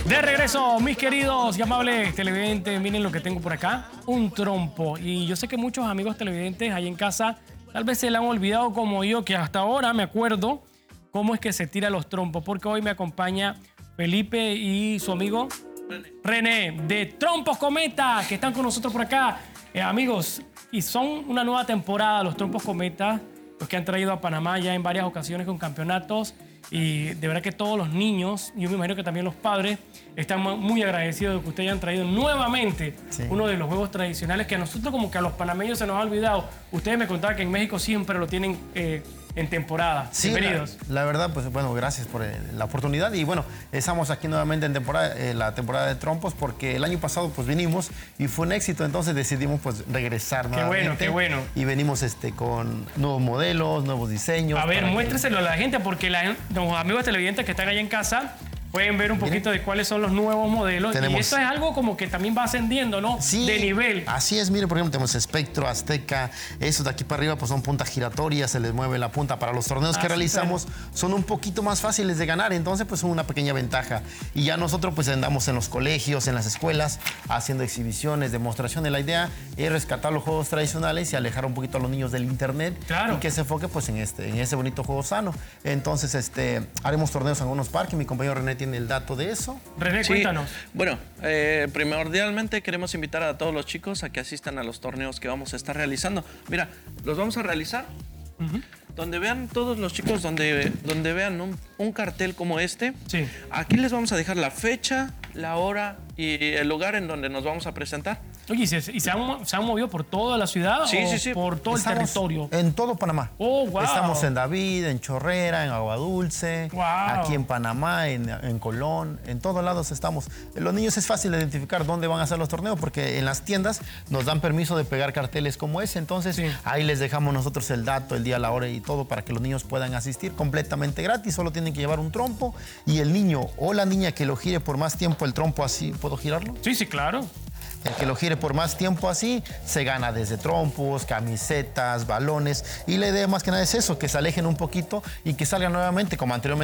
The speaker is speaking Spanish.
De regreso, mis queridos y amables televidentes, miren lo que tengo por acá, un trompo. Y yo sé que muchos amigos televidentes ahí en casa tal vez se le han olvidado como yo, que hasta ahora me acuerdo cómo es que se tira los trompos, porque hoy me acompaña Felipe y su amigo René de Trompos Cometa, que están con nosotros por acá. Amigos, y son una nueva temporada, los Trompos Cometa, los que han traído a Panamá ya en varias ocasiones con campeonatos. Y de verdad que todos los niños, yo me imagino que también los padres, están muy agradecidos de que ustedes hayan traído nuevamente uno de los juegos tradicionales que a nosotros como que a los panameños se nos ha olvidado. Ustedes me contaban que en México siempre lo tienen en temporada. Sí, bienvenidos. La verdad, pues bueno, gracias por la oportunidad. Y bueno, estamos aquí nuevamente en la temporada de trompos porque el año pasado pues vinimos y fue un éxito. Entonces decidimos pues regresar nuevamente. Qué bueno. Y venimos con nuevos modelos, nuevos diseños. A ver, muéstreselo a la gente porque los amigos televidentes que están allá en casa pueden ver un poquito de cuáles son los nuevos modelos. Y eso es algo como que también va ascendiendo, ¿no? Sí, de nivel. Así es, mire, por ejemplo, tenemos Espectro, Azteca. Esos de aquí para arriba pues son puntas giratorias, se les mueve la punta. Para los torneos que realizamos son un poquito más fáciles de ganar, entonces pues son una pequeña ventaja. Y ya nosotros pues andamos en los colegios, en las escuelas, haciendo exhibiciones, demostraciones. La idea es rescatar los juegos tradicionales y alejar un poquito a los niños del internet. Claro. Y que se enfoque pues en ese bonito juego sano. Entonces haremos torneos en algunos parques. Mi compañero René tiene el dato de eso. René, cuéntanos. Bueno, primordialmente queremos invitar a todos los chicos a que asistan a los torneos que vamos a estar realizando. Mira, los vamos a realizar donde vean todos los chicos, donde vean un cartel como este. Sí. Aquí les vamos a dejar la fecha, la hora y el lugar en donde nos vamos a presentar. Oye, ¿y se han movido por toda la ciudad o por todo el territorio? En todo Panamá. Oh, wow. Estamos en David, en Chorrera, en Agua Dulce, aquí en Panamá, en Colón, en todos lados estamos. Los niños es fácil identificar dónde van a hacer los torneos porque en las tiendas nos dan permiso de pegar carteles como ese. Entonces ahí les dejamos nosotros el dato, el día, la hora y todo para que los niños puedan asistir completamente gratis. Solo tienen que llevar un trompo y el niño o la niña que lo gire por más tiempo el trompo así. ¿Puedo girarlo? Sí, claro. El que lo gire por más tiempo así, se gana desde trompos, camisetas, balones. Y la idea más que nada es eso, que se alejen un poquito y que salgan nuevamente, como anteriormente.